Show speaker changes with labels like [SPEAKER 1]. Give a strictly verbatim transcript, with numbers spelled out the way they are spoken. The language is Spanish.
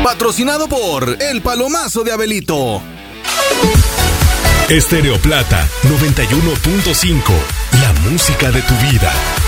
[SPEAKER 1] patrocinado por El Palomazo de Abelito.
[SPEAKER 2] Estéreo Plata noventa y uno punto cinco, la música de tu vida.